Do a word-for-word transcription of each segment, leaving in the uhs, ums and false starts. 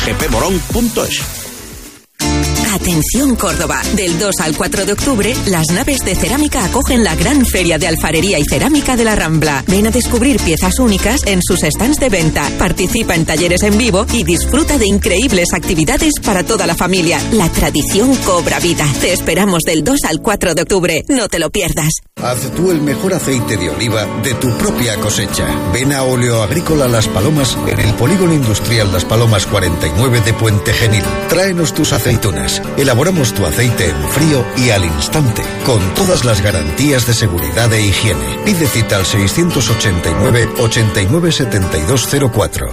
epemorón punto es. Atención Córdoba, del dos al cuatro de octubre, las naves de cerámica acogen la gran feria de alfarería y cerámica de la Rambla. Ven a descubrir piezas únicas en sus stands de venta, participa en talleres en vivo y disfruta de increíbles actividades para toda la familia. La tradición cobra vida. Te esperamos del dos al cuatro de octubre, no te lo pierdas. Haz tú el mejor aceite de oliva de tu propia cosecha. Ven a Óleo Agrícola Las Palomas en el Polígono Industrial Las Palomas cuarenta y nueve de Puente Genil. Tráenos tus aceitunas. Elaboramos tu aceite en frío y al instante, con todas las garantías de seguridad e higiene. Pide cita al seiscientos ochenta y nueve, ochenta y nueve, setenta y dos cero cuatro.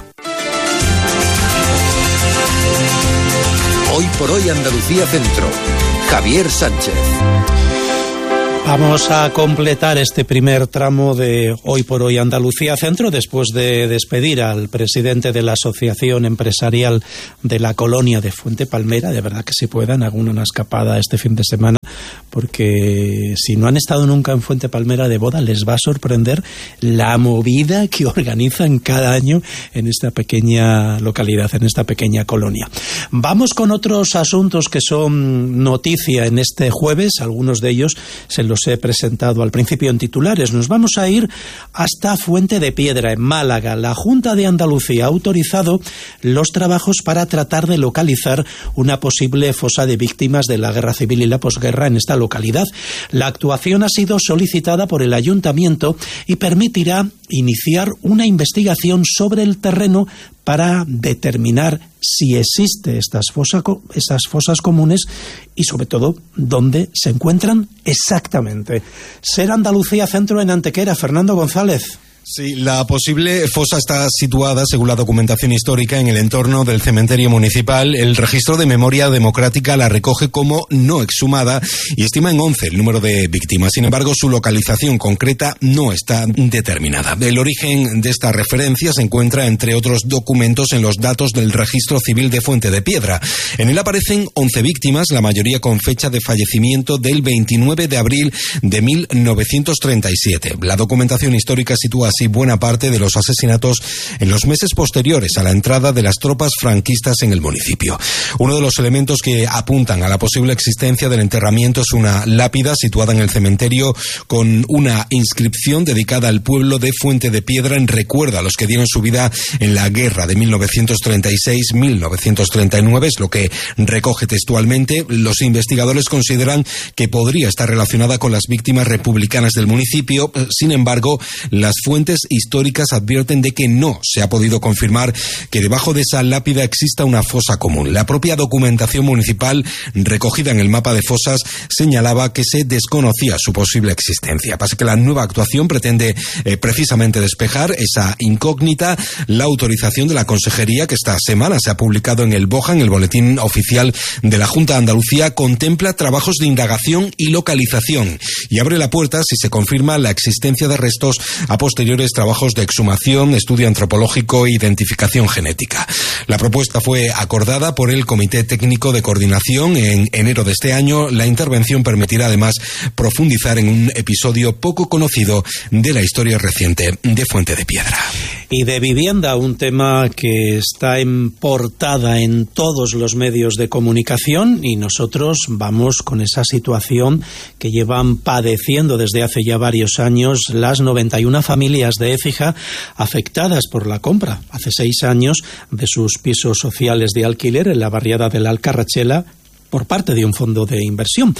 Hoy por hoy Andalucía Centro. Javier Sánchez. Vamos a completar este primer tramo de Hoy por Hoy Andalucía Centro después de despedir al presidente de la Asociación Empresarial de la Colonia de Fuente Palmera. De verdad que si puedan, hagan una escapada este fin de semana, porque si no han estado nunca en Fuente Palmera de boda, les va a sorprender la movida que organizan cada año en esta pequeña localidad, en esta pequeña colonia. Vamos con otros asuntos que son noticia en este jueves. Algunos de ellos se los he presentado al principio en titulares. Nos vamos a ir hasta Fuente de Piedra, en Málaga. La Junta de Andalucía ha autorizado los trabajos para tratar de localizar una posible fosa de víctimas de la guerra civil y la posguerra en esta localidad. La actuación ha sido solicitada por el ayuntamiento y permitirá iniciar una investigación sobre el terreno para determinar si existe estas fosas, esas fosas comunes y sobre todo dónde se encuentran exactamente. Ser Andalucía Centro en Antequera, Fernando González. Sí, la posible fosa está situada, según la documentación histórica, en el entorno del cementerio municipal. El registro de memoria democrática la recoge como no exhumada y estima en once el número de víctimas. Sin embargo, su localización concreta no está determinada. El origen de esta referencia se encuentra, entre otros documentos, en los datos del registro civil de Fuente de Piedra. En él aparecen once víctimas, la mayoría con fecha de fallecimiento del veintinueve de abril de mil novecientos treinta y siete. La documentación histórica sitúa y buena parte de los asesinatos en los meses posteriores a la entrada de las tropas franquistas en el municipio. Uno de los elementos que apuntan a la posible existencia del enterramiento es una lápida situada en el cementerio con una inscripción dedicada al pueblo de Fuente de Piedra en recuerdo a los que dieron su vida en la guerra de mil novecientos treinta y seis a mil novecientos treinta y nueve, es lo que recoge textualmente. Los investigadores consideran que podría estar relacionada con las víctimas republicanas del municipio. Sin embargo, las fuentes históricas advierten de que no se ha podido confirmar que debajo de esa lápida exista una fosa común. La propia documentación municipal recogida en el mapa de fosas señalaba que se desconocía su posible existencia. Pasa que la nueva actuación pretende eh, precisamente despejar esa incógnita. La autorización de la Consejería, que esta semana se ha publicado en el BOJA, en el Boletín Oficial de la Junta de Andalucía, contempla trabajos de indagación y localización y abre la puerta, si se confirma la existencia de restos a posteriori trabajos de exhumación, estudio antropológico e identificación genética. La propuesta fue acordada por el Comité Técnico de Coordinación en enero de este año. La intervención permitirá además profundizar en un episodio poco conocido de la historia reciente de Fuente de Piedra. Y de vivienda, un tema que está en portada en todos los medios de comunicación, y nosotros vamos con esa situación que llevan padeciendo desde hace ya varios años las noventa y una familias de Écija afectadas por la compra hace seis años de sus pisos sociales de alquiler en la barriada de la Alcarrachela por parte de un fondo de inversión.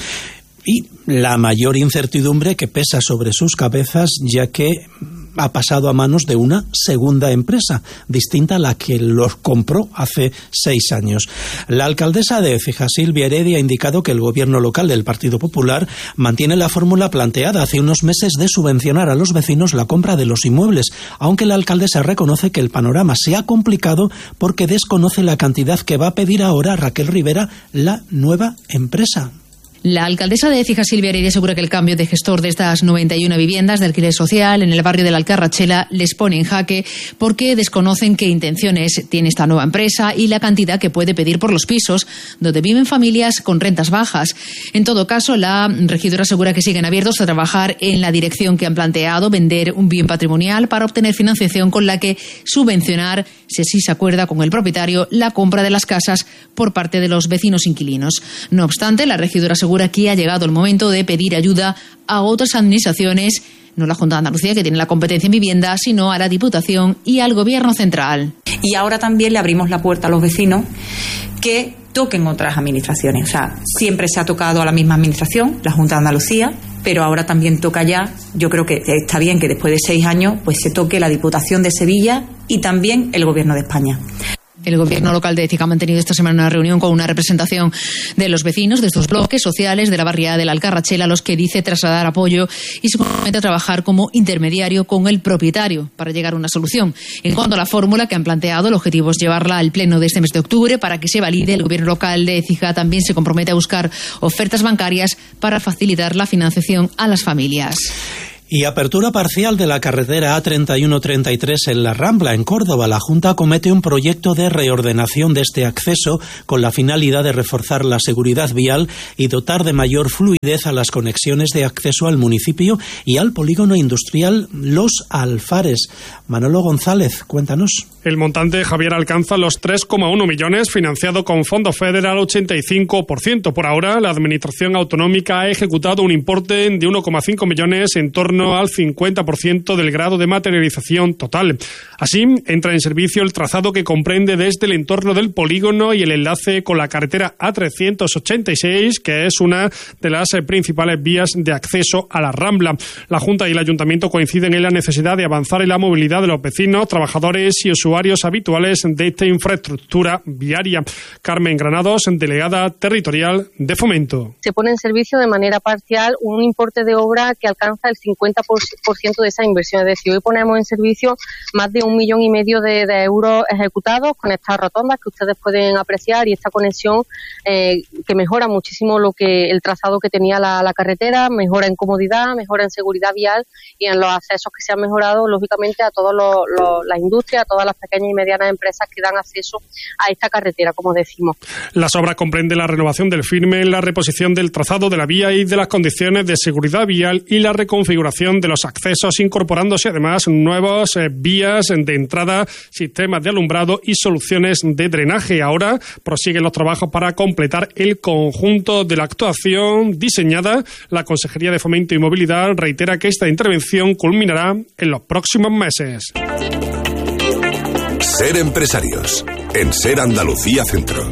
Y la mayor incertidumbre que pesa sobre sus cabezas, ya que ha pasado a manos de una segunda empresa, distinta a la que los compró hace seis años. La alcaldesa de Écija, Silvia Heredia, ha indicado que el gobierno local del Partido Popular mantiene la fórmula planteada hace unos meses de subvencionar a los vecinos la compra de los inmuebles, aunque la alcaldesa reconoce que el panorama se ha complicado porque desconoce la cantidad que va a pedir ahora Raquel Rivera, la nueva empresa. La alcaldesa de Écija, Silvia Heredia, asegura que el cambio de gestor de estas noventa y una viviendas de alquiler social en el barrio de la Alcarrachela les pone en jaque porque desconocen qué intenciones tiene esta nueva empresa y la cantidad que puede pedir por los pisos donde viven familias con rentas bajas. En todo caso, la regidora asegura que siguen abiertos a trabajar en la dirección que han planteado, vender un bien patrimonial para obtener financiación con la que subvencionar si así se acuerda con el propietario la compra de las casas por parte de los vecinos inquilinos. No obstante, la regidora asegura que ha llegado el momento de pedir ayuda a otras administraciones, no la Junta de Andalucía, que tiene la competencia en vivienda, sino a la Diputación y al Gobierno central. Y ahora también le abrimos la puerta a los vecinos que toquen otras administraciones. O sea, siempre se ha tocado a la misma administración, la Junta de Andalucía, pero ahora también toca ya, yo creo que está bien que después de seis años pues se toque la Diputación de Sevilla y también el Gobierno de España. El Gobierno local de Écija ha mantenido esta semana una reunión con una representación de los vecinos de estos bloques sociales de la barriada de la Alcarrachela, a los que dice trasladar apoyo y se compromete a trabajar como intermediario con el propietario para llegar a una solución. En cuanto a la fórmula que han planteado, el objetivo es llevarla al pleno de este mes de octubre para que se valide. El Gobierno local de Écija también se compromete a buscar ofertas bancarias para facilitar la financiación a las familias. Y apertura parcial de la carretera A treinta y uno treinta y tres en La Rambla, en Córdoba. La Junta acomete un proyecto de reordenación de este acceso con la finalidad de reforzar la seguridad vial y dotar de mayor fluidez a las conexiones de acceso al municipio y al polígono industrial Los Alfares. Manolo González, cuéntanos. El montante, Javier, alcanza los tres coma uno millones, financiado con Fondo Federal ochenta y cinco por ciento. Por ahora, la Administración Autonómica ha ejecutado un importe de uno coma cinco millones, en torno al cincuenta por ciento del grado de materialización total. Así, entra en servicio el trazado que comprende desde el entorno del polígono y el enlace con la carretera A trescientos ochenta y seis, que es una de las principales vías de acceso a la Rambla. La Junta y el Ayuntamiento coinciden en la necesidad de avanzar en la movilidad de los vecinos, trabajadores y usuarios habituales de esta infraestructura viaria. Carmen Granados, delegada territorial de Fomento. Se pone en servicio de manera parcial un importe de obra que alcanza el cincuenta por ciento de esa inversión. Es decir, hoy ponemos en servicio más de un millón y medio de, de euros ejecutados con estas rotondas que ustedes pueden apreciar y esta conexión eh, que mejora muchísimo lo que el trazado que tenía la, la carretera, mejora en comodidad, mejora en seguridad vial y en los accesos que se han mejorado, lógicamente, a todas las industrias, a todas las pequeñas y medianas empresas que dan acceso a esta carretera, como decimos. Las obras comprenden la renovación del firme, la reposición del trazado de la vía y de las condiciones de seguridad vial y la reconfiguración de los accesos, incorporándose además nuevas eh, vías de entrada, sistemas de alumbrado y soluciones de drenaje. Ahora prosiguen los trabajos para completar el conjunto de la actuación diseñada. La Consejería de Fomento y Movilidad reitera que esta intervención culminará en los próximos meses. Ser empresarios en Ser Andalucía Centro.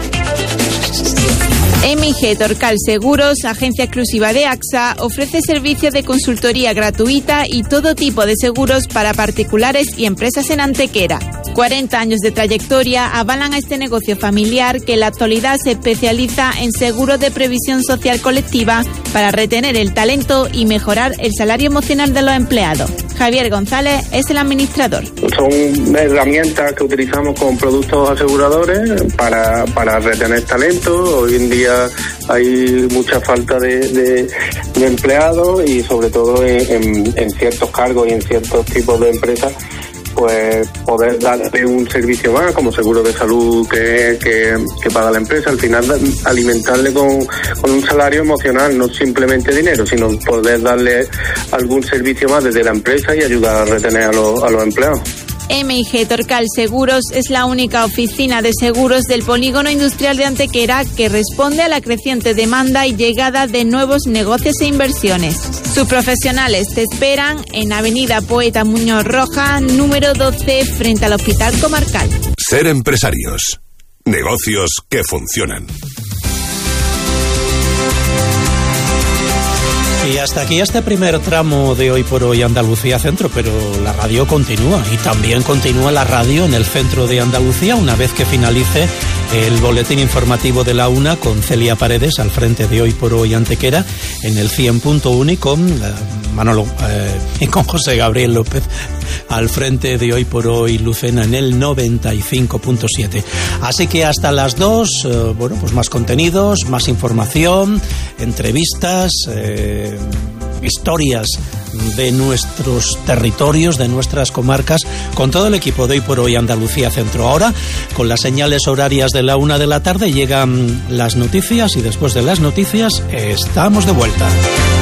M I G Torcal Seguros, agencia exclusiva de A X A, ofrece servicios de consultoría gratuita y todo tipo de seguros para particulares y empresas en Antequera. cuarenta años de trayectoria avalan a este negocio familiar que en la actualidad se especializa en seguros de previsión social colectiva para retener el talento y mejorar el salario emocional de los empleados. Javier González es el administrador. Son herramientas que utilizamos con productos aseguradores para, para retener talento. Hoy en día hay mucha falta de, de, de empleados y sobre todo en, en, en ciertos cargos y en ciertos tipos de empresas, pues poder darle un servicio más, como seguro de salud que, que, que paga la empresa, al final alimentarle con, con un salario emocional, no simplemente dinero, sino poder darle algún servicio más desde la empresa y ayudar a retener a los, a los empleados. M I G Torcal Seguros es la única oficina de seguros del polígono industrial de Antequera que responde a la creciente demanda y llegada de nuevos negocios e inversiones. Sus profesionales te esperan en Avenida Poeta Muñoz Roja, número doce, frente al Hospital Comarcal. Ser empresarios. Negocios que funcionan. Y hasta aquí este primer tramo de Hoy por Hoy Andalucía Centro, pero la radio continúa y también continúa la radio en el centro de Andalucía una vez que finalice el boletín informativo de la una con Celia Paredes al frente de Hoy por Hoy Antequera en el cien punto uno y con eh, Manolo eh, y con José Gabriel López al frente de Hoy por Hoy Lucena en el noventa y cinco punto siete. Así que hasta las dos, eh, bueno, pues más contenidos, más información, entrevistas, eh, historias de nuestros territorios, de nuestras comarcas, con todo el equipo de Hoy por Hoy Andalucía Centro. Ahora, con las señales horarias de la una de la tarde, llegan las noticias y después de las noticias estamos de vuelta.